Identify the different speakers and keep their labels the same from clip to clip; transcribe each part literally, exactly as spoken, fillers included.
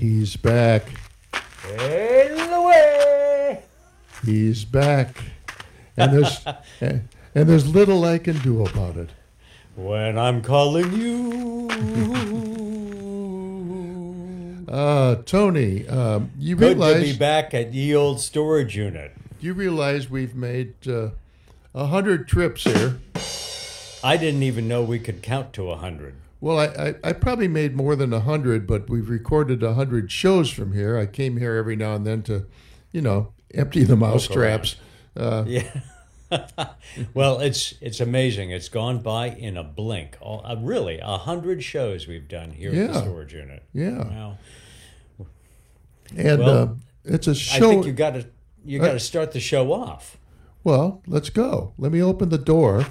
Speaker 1: He's back.
Speaker 2: Hail away!
Speaker 1: He's back. And there's and, and there's little I can do about it.
Speaker 2: When I'm calling you.
Speaker 1: Uh, Tony, um, you
Speaker 2: Good
Speaker 1: realize
Speaker 2: to be back at ye old storage unit.
Speaker 1: you realize we've made uh, a hundred trips here.
Speaker 2: I didn't even know we could count to a hundred.
Speaker 1: Well, I, I, I probably made more than a hundred, but we've recorded a hundred shows from here. I came here every now and then to, you know, empty the mouse traps. Uh,
Speaker 2: Yeah. Well, it's it's amazing. It's gone by in a blink. All, uh, really, a hundred shows we've done here at
Speaker 1: Yeah.
Speaker 2: the storage unit.
Speaker 1: yeah,
Speaker 2: Wow.
Speaker 1: and
Speaker 2: Well,
Speaker 1: uh, it's a
Speaker 2: I
Speaker 1: show.
Speaker 2: think you got to you got to start the show off.
Speaker 1: Well, let's go. Let me open the door.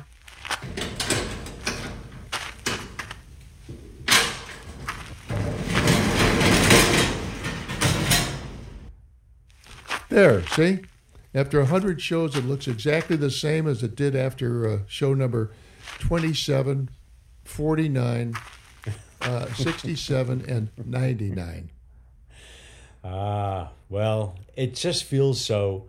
Speaker 1: There, see? After a hundred shows, it looks exactly the same as it did after uh, show number twenty-seven, forty-nine, uh, sixty-seven, and ninety-nine.
Speaker 2: Ah, well, it just feels so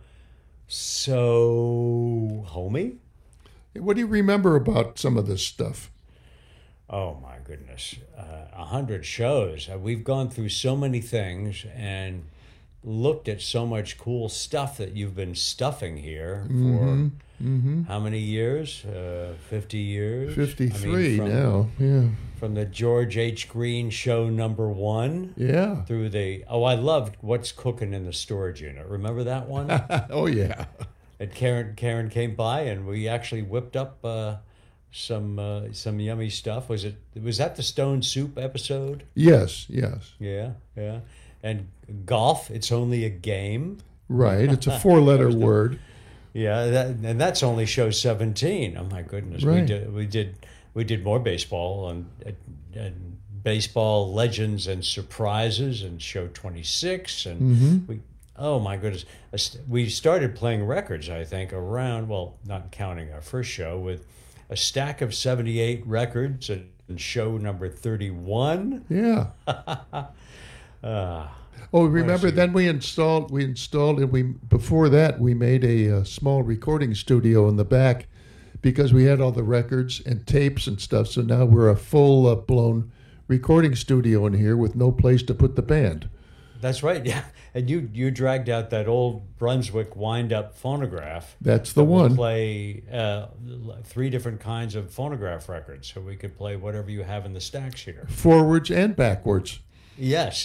Speaker 2: so homey.
Speaker 1: What do you remember about some of this stuff?
Speaker 2: Oh my goodness, uh, a hundred shows. Uh, We've gone through so many things and looked at so much cool stuff that you've been stuffing here for
Speaker 1: Mm-hmm.
Speaker 2: how many years? Uh, Fifty years.
Speaker 1: fifty-three
Speaker 2: I mean, from,
Speaker 1: now. Yeah.
Speaker 2: From the George H. Green show number one
Speaker 1: Yeah.
Speaker 2: through the oh, I loved What's Cooking in the Storage Unit. Remember that one?
Speaker 1: Oh, yeah.
Speaker 2: And Karen Karen came by and we actually whipped up uh, some uh, some yummy stuff. Was it was that the Stone Soup episode?
Speaker 1: Yes, yes.
Speaker 2: Yeah, yeah. And golf, it's only a game.
Speaker 1: Right. It's a four-letter word.
Speaker 2: Yeah, that, and that's only show seventeen. Oh my goodness, we
Speaker 1: Right.
Speaker 2: did we did we did more baseball and, and baseball legends and surprises and show twenty-six and
Speaker 1: Mm-hmm.
Speaker 2: we oh my goodness, we started playing records. I think around well, not counting our first show with a stack of seventy-eight records and show number thirty-one.
Speaker 1: Yeah.
Speaker 2: Uh,
Speaker 1: Oh, remember?
Speaker 2: see.
Speaker 1: Then we installed. We installed, and we before that we made a, uh small recording studio in the back because we had all the records and tapes and stuff. So now we're a full uh, blown recording studio in here with no place to put the band.
Speaker 2: That's right, yeah. And you you dragged out that old Brunswick wind-up phonograph.
Speaker 1: That's the
Speaker 2: that will
Speaker 1: one.
Speaker 2: Play uh, three different kinds of phonograph records, so we could play whatever you have in the stacks here.
Speaker 1: Forwards and backwards.
Speaker 2: Yes.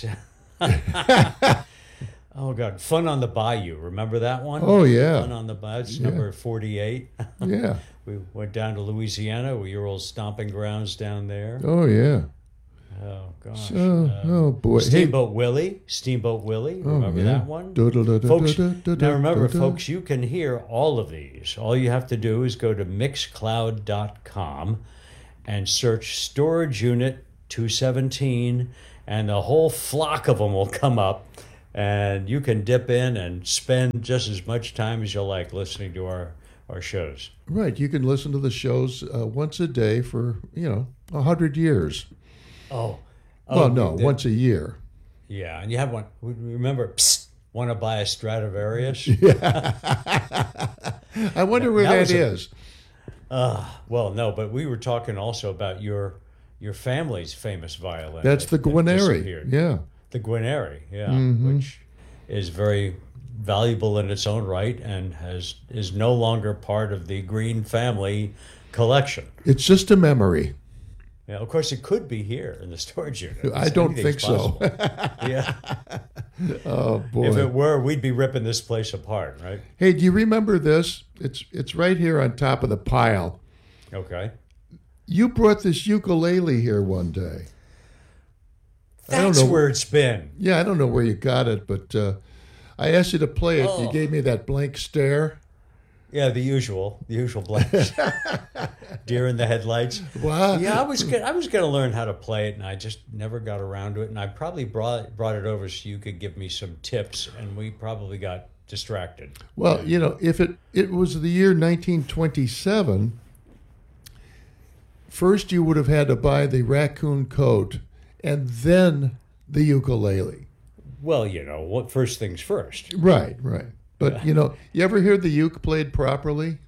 Speaker 2: Oh God, Fun on the Bayou. Remember that one?
Speaker 1: Oh, yeah.
Speaker 2: Fun on the Bayou. It's
Speaker 1: Yeah.
Speaker 2: number forty-eight.
Speaker 1: Yeah.
Speaker 2: We went down to Louisiana, with your old stomping grounds down there.
Speaker 1: Oh yeah.
Speaker 2: Oh gosh.
Speaker 1: So,
Speaker 2: Uh,
Speaker 1: oh boy. Hey.
Speaker 2: Steamboat Willie. Steamboat Willie.
Speaker 1: Oh,
Speaker 2: Remember
Speaker 1: yeah.
Speaker 2: that one?
Speaker 1: Du-du-du-du-du-du-du-du-du.
Speaker 2: Folks, now remember, folks, you can hear all of these. All you have to do is go to mixcloud dot com and search Storage Unit two seventeen, and the whole flock of them will come up, and you can dip in and spend just as much time as you like listening to our, our shows.
Speaker 1: Right. You can listen to the shows uh, once a day for you know a hundred years.
Speaker 2: Oh.
Speaker 1: Well,
Speaker 2: oh,
Speaker 1: no,
Speaker 2: the-
Speaker 1: once a year.
Speaker 2: Yeah, and you have one. Remember, psst, want to buy a Stradivarius?
Speaker 1: I wonder where
Speaker 2: That
Speaker 1: that
Speaker 2: was a-
Speaker 1: is.
Speaker 2: Uh, well, no, but we were talking also about your your family's famous violin.
Speaker 1: That's
Speaker 2: that-
Speaker 1: the
Speaker 2: that
Speaker 1: Guarneri.
Speaker 2: disappeared.
Speaker 1: Yeah.
Speaker 2: The Guarneri, yeah,
Speaker 1: Mhm.
Speaker 2: which is very valuable in its own right and has is no longer part of the Green family collection.
Speaker 1: It's just a memory.
Speaker 2: Yeah, of course, it could be here in the storage unit.
Speaker 1: I don't think
Speaker 2: Anything's
Speaker 1: so.
Speaker 2: possible. Yeah,
Speaker 1: Oh boy.
Speaker 2: if it were, we'd be ripping this place apart, right?
Speaker 1: Hey, do you remember this? It's it's right here on top of the pile.
Speaker 2: Okay.
Speaker 1: You brought this ukulele here one day. I don't
Speaker 2: That's
Speaker 1: know-
Speaker 2: where it's been.
Speaker 1: Yeah, I don't know where you got it, but uh, I asked you to play it. You
Speaker 2: Oh.
Speaker 1: gave me that blank stare.
Speaker 2: Yeah, the usual, the usual blanks. Deer in the headlights.
Speaker 1: Wow.
Speaker 2: Yeah, I was gonna, I was going to learn how to play it, and I just never got around to it. And I probably brought brought it over so you could give me some tips, and we probably got distracted.
Speaker 1: Well, you know, if it it was the year nineteen twenty-seven, first you would have had to buy the raccoon coat and then the ukulele.
Speaker 2: Well, you know, what first things first.
Speaker 1: Right, right. But, you know, you ever hear the uke played properly?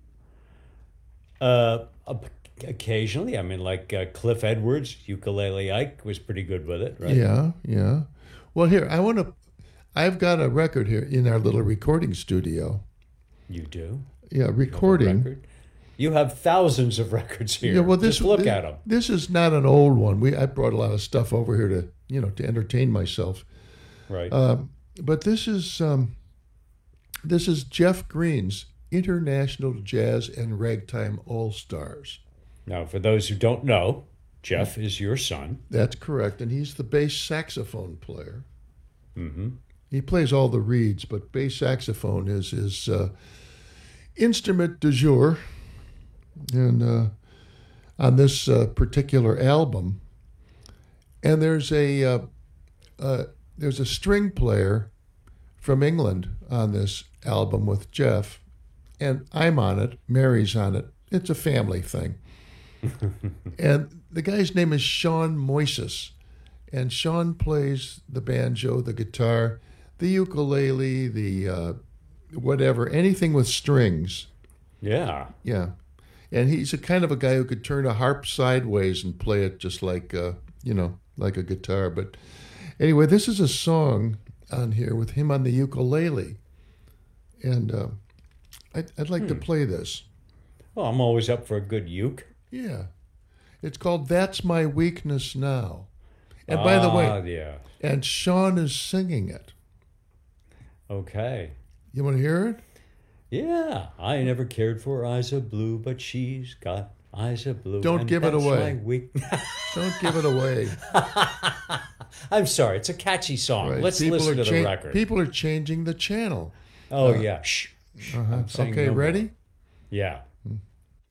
Speaker 2: Uh, occasionally. I mean, like uh, Cliff Edwards, Ukulele Ike was pretty good with it, right?
Speaker 1: Yeah, yeah. Well, here, I want to, I've got a record here in our little recording studio.
Speaker 2: You do?
Speaker 1: Yeah,
Speaker 2: You have a
Speaker 1: recording.
Speaker 2: record? You have thousands of records here.
Speaker 1: Yeah, well, this
Speaker 2: Just look
Speaker 1: this,
Speaker 2: at them.
Speaker 1: This is not an old one. We I brought a lot of stuff over here to, you know, to entertain myself.
Speaker 2: Right.
Speaker 1: Um, but this is um, this is Jeff Green's International Jazz and Ragtime All Stars.
Speaker 2: Now, for those who don't know, Jeff is your son.
Speaker 1: That's correct, and he's the bass saxophone player.
Speaker 2: Mm-hmm.
Speaker 1: He plays all the reeds, but bass saxophone is his uh, instrument du jour. And uh, on this uh, particular album, and there's a uh, uh, there's a string player from England on this album with Jeff, and I'm on it. Mary's on it. It's a family thing. And the guy's name is Sean Moises, and Sean plays the banjo, the guitar, the ukulele, the uh, whatever, anything with strings.
Speaker 2: Yeah.
Speaker 1: Yeah. And he's a kind of a guy who could turn a harp sideways and play it just like, uh, you know, like a guitar. But anyway, this is a song on here with him on the ukulele. And uh, I'd, I'd like
Speaker 2: Hmm.
Speaker 1: to play this.
Speaker 2: Well, I'm always up for a good uke.
Speaker 1: Yeah. It's called That's My Weakness Now. And by the way,
Speaker 2: Ah, yeah.
Speaker 1: and Sean is singing it.
Speaker 2: Okay.
Speaker 1: You want to hear it?
Speaker 2: Yeah. I never cared for eyes of blue, but she's got eyes of blue.
Speaker 1: Don't
Speaker 2: and
Speaker 1: give it
Speaker 2: that's
Speaker 1: away.
Speaker 2: my weak-
Speaker 1: Don't give it away.
Speaker 2: I'm sorry. It's a catchy song.
Speaker 1: Right.
Speaker 2: Let's
Speaker 1: People
Speaker 2: listen
Speaker 1: are
Speaker 2: to the
Speaker 1: cha-
Speaker 2: record.
Speaker 1: People are changing the channel.
Speaker 2: oh,
Speaker 1: uh,
Speaker 2: yeah. Shh. Shh.
Speaker 1: Uh-huh.
Speaker 2: I'm saying
Speaker 1: Okay,
Speaker 2: no more.
Speaker 1: ready?
Speaker 2: Yeah.